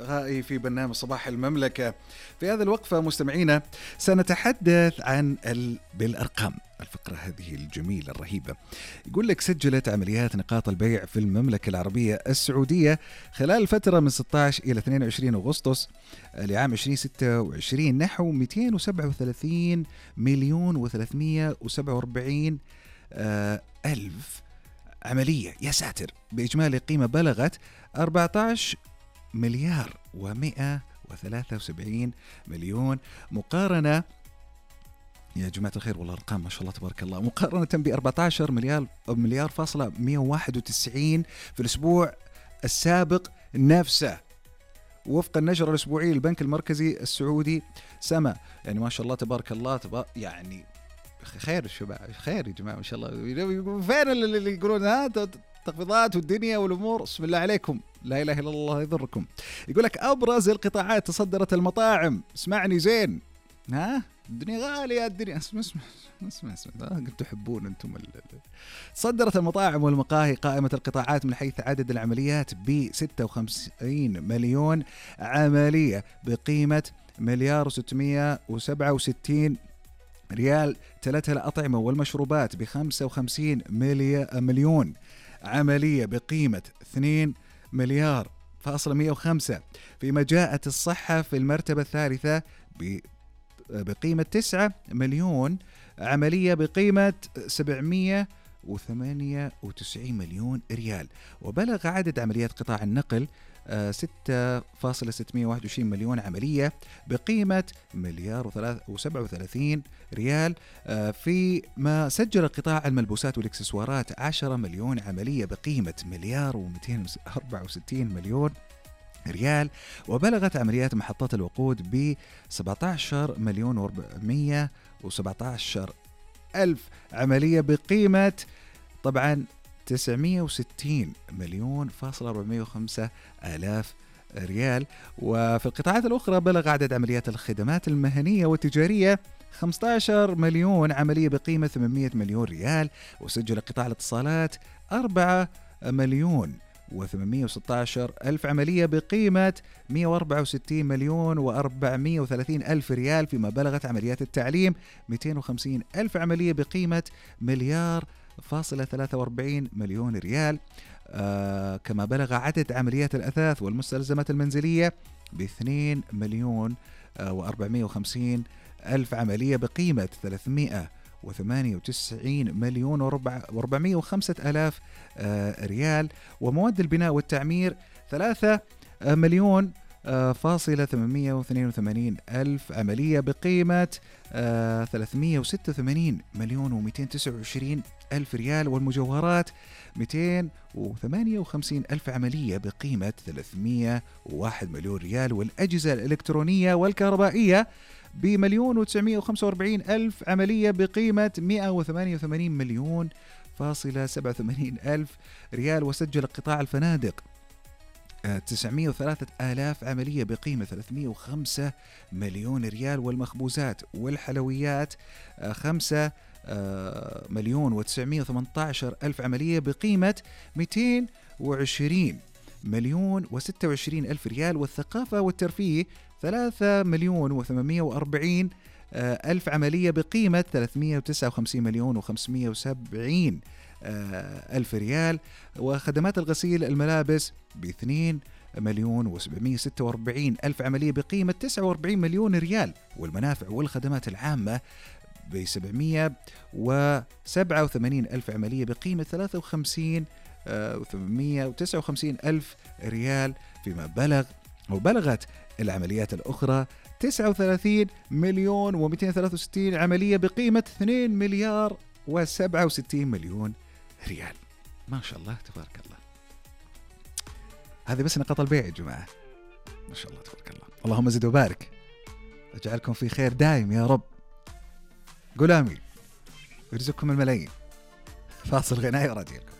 غائي في برنامج صباح المملكة. في هذه الوقفة مستمعينا سنتحدث عن بالأرقام. الفقرة هذه الجميلة الرهيبة يقول لك سجلت عمليات نقاط البيع في المملكة العربية السعودية خلال الفترة من 16 إلى 22 أغسطس لعام 2026 نحو 237 مليون و347 ألف عملية، يا ساتر، بإجمالي قيمة بلغت 14 مليار و173 مليون، مقارنة يا جماعة الخير والله أرقام ما شاء الله تبارك الله، مقارنة ب 14 مليار فاصلة 191 في الأسبوع السابق نفسه، وفق النشرة الأسبوعية للبنك المركزي السعودي سما. يعني ما شاء الله تبارك الله يعني خير الشباب، خير يا جماعة ما شاء الله. فين اللي يقولون تخفيضات والدنيا والأمور؟ بسم الله عليكم، لا إله إلا الله يضركم. يقول لك أبرز القطاعات تصدرت المطاعم، اسمعني زين، الدنيا غالية، الدنيا اسمع قد تحبون أنتم صدرت المطاعم والمقاهي قائمة القطاعات من حيث عدد العمليات ب 56 مليون عملية بقيمة مليار و667 ريال. تلتها الأطعمة والمشروبات ب 55 مليون عملية بقيمة 2 مليار فاصلة 105. فيما جاءت الصحة في المرتبة الثالثة بقيمة 9 مليون عملية بقيمة 798 مليون ريال. وبلغ عدد عمليات قطاع النقل 6.621 مليون عملية بقيمة مليار و37 ريال. فيما سجل قطاع الملبوسات والإكسسوارات 10 مليون عملية بقيمة مليار و264 مليون ريال. وبلغت عمليات محطات الوقود ب 17 مليون و417 ألف عملية بقيمة طبعا 960 مليون فاصلة 405 آلاف ريال. وفي القطاعات الأخرى بلغ عدد عمليات الخدمات المهنية والتجارية 15 مليون عملية بقيمة 800 مليون ريال. وسجل قطاع الاتصالات 4 مليون و816 ألف عملية بقيمة 164 مليون و430 ألف ريال. فيما بلغت عمليات التعليم 250 ألف عملية بقيمة مليار فاصلة 43 مليون ريال. كما بلغ عدد عمليات الأثاث والمستلزمات المنزلية ب2 مليون و450 ألف عملية بقيمة 398 مليون و405 ألاف ريال. ومواد البناء والتعمير 3 مليون فاصلة 882 ألف عملية بقيمة 386 مليون و229 ألف ريال. والمجوهرات 258 ألف عملية بقيمة 301 مليون ريال. والأجهزة الإلكترونية والكهربائية بمليون و945 ألف عملية بقيمة 188 مليون فاصلة 87 ألف ريال. وسجل قطاع الفنادق 903 آلاف عملية بقيمة 305 مليون ريال. والمخبوزات والحلويات 5 مليون و918 ألف عملية بقيمة 220 مليون و26 ألف ريال. والثقافة والترفيه 3 مليون و840 ألف عملية بقيمة 359 مليون و570 ألف ريال. وخدمات الغسيل الملابس ب2 مليون و746 ألف عملية بقيمة 49 مليون ريال. والمنافع والخدمات العامة ب787 ألف عملية بقيمة 53 و859 ألف ريال. فيما بلغت العمليات الأخرى 39 مليون و263 عملية بقيمة 2 مليار و67 مليون ريال. ما شاء الله تبارك الله. هذه بس نقاط البيع يا جماعة، ما شاء الله تبارك الله. اللهم زد وبارك، أجعلكم في خير دائم يا رب. قول آمين، يرزقكم الملايين. فاصل غنائي وراجعكم.